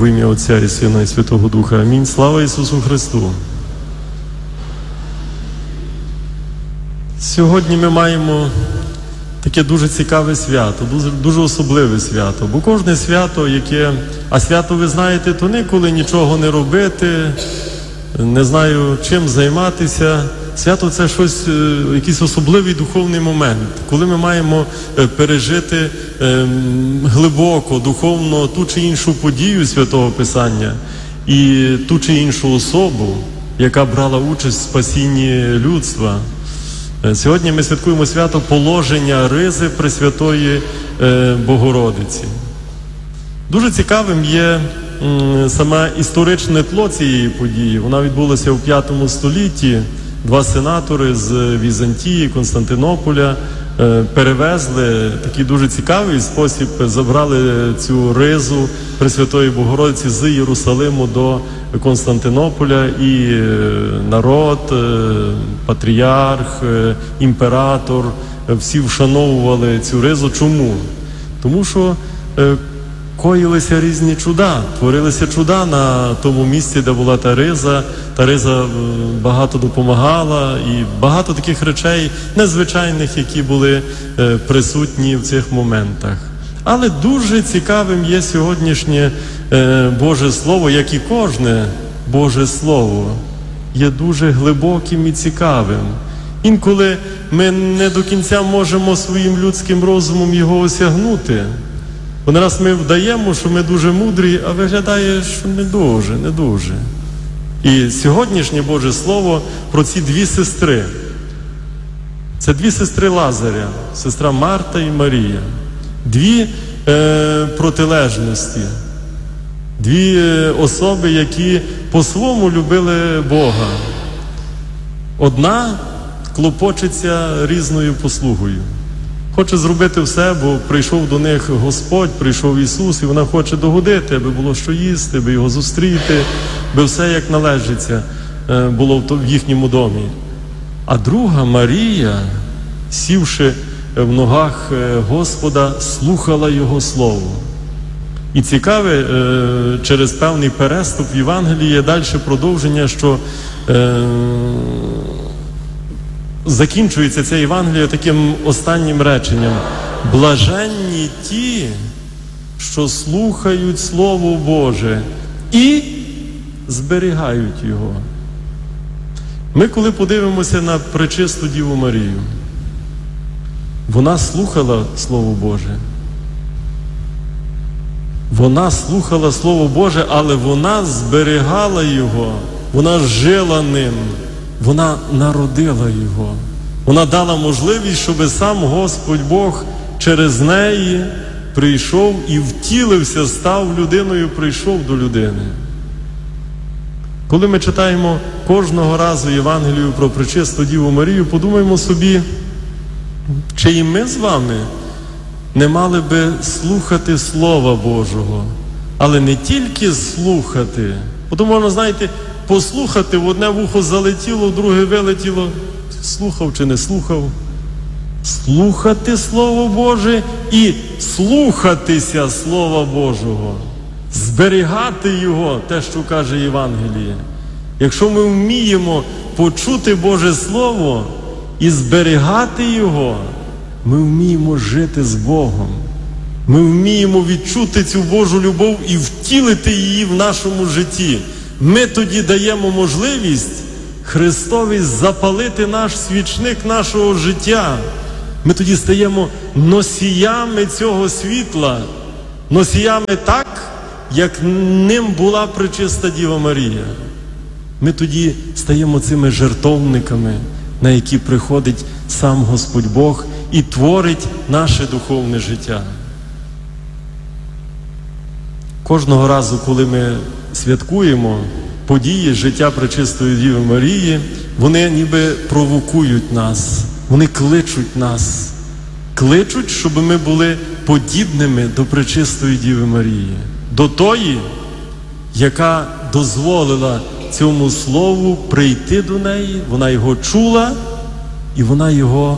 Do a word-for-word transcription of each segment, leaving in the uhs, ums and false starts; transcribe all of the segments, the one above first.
В ім'я Отця і Сина і Святого Духа. Амінь. Слава Ісусу Христу! Сьогодні ми маємо таке дуже цікаве свято, дуже, дуже особливе свято. Бо кожне свято, яке... А свято, ви знаєте, то ніколи нічого не робити, не знаю, чим займатися. Свято – це щось, якийсь особливий духовний момент, коли ми маємо пережити глибоко, духовно ту чи іншу подію Святого Писання і ту чи іншу особу, яка брала участь в спасінні людства. Сьогодні ми святкуємо свято положення ризи Пресвятої Богородиці. Дуже цікавим є саме історичне тло цієї події. Вона відбулася в п'ятому столітті. Два сенатори з Візантії, Константинополя перевезли такий дуже цікавий спосіб, забрали цю ризу Пресвятої Богородиці з Єрусалиму до Константинополя, і народ, патріарх, імператор, всі вшановували цю ризу. Чому? Тому що коїлися різні чуда, творилися чуда на тому місці, де була та риза. Та риза багато допомагала, і багато таких речей незвичайних, які були присутні в цих моментах. Але дуже цікавим є сьогоднішнє Боже Слово, як і кожне Боже Слово, є дуже глибоким і цікавим. Інколи ми не до кінця можемо своїм людським розумом його осягнути. Бо раз ми вдаємо, що ми дуже мудрі, а виглядає, що не дуже, не дуже. І сьогоднішнє Боже Слово про ці дві сестри. Це дві сестри Лазаря, сестра Марта і Марія. Дві е, протилежності. Дві е, особи, які по-своєму любили Бога. Одна клопочеться різною послугою. Хоче зробити все, бо прийшов до них Господь, прийшов Ісус, і вона хоче догодити, аби було що їсти, аби Його зустріти, аби все як належиться було в їхньому домі. А друга, Марія, сівши в ногах Господа, слухала Його Слово. І цікаве, через певний переступ в Євангелії є далі продовження, що закінчується ця Євангелія таким останнім реченням. Блаженні ті, що слухають Слово Боже і зберігають його. Ми, коли подивимося на пречисту Діву Марію, вона слухала Слово Боже. Вона слухала Слово Боже, але вона зберігала його, вона жила ним. Вона народила його. Вона дала можливість, щоб сам Господь Бог через неї прийшов і втілився, став людиною, прийшов до людини. Коли ми читаємо кожного разу Євангелію про пречисту Діву Марію, подумаємо собі, чи і ми з вами не мали би слухати Слова Божого, але не тільки слухати. Тому можна, знаєте, послухати, в одне вухо залетіло, в друге вилетіло. Слухав чи не слухав? Слухати Слово Боже і слухатися Слова Божого. Зберігати його, те, що каже Євангеліє. Якщо ми вміємо почути Боже Слово і зберігати його, ми вміємо жити з Богом. Ми вміємо відчути цю Божу любов і втілити її в нашому житті. Ми тоді даємо можливість Христові запалити наш свічник нашого життя. Ми тоді стаємо носіями цього світла, носіями так, як ним була пречиста Діва Марія. Ми тоді стаємо цими жертовниками, на які приходить сам Господь Бог і творить наше духовне життя. Кожного разу, коли ми святкуємо події життя пречистої Діви Марії, вони ніби провокують нас, вони кличуть нас, кличуть, щоб ми були подібними до пречистої Діви Марії, до тої, яка дозволила цьому слову прийти до неї, вона його чула і вона його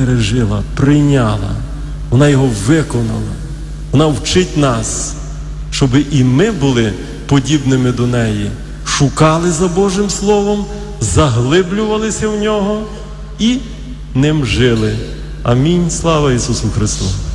пережила, прийняла, вона його виконала. Вона вчить нас, щоб і ми були подібними до неї. Шукали за Божим Словом, заглиблювалися в нього і ним жили. Амінь. Слава Ісусу Христу!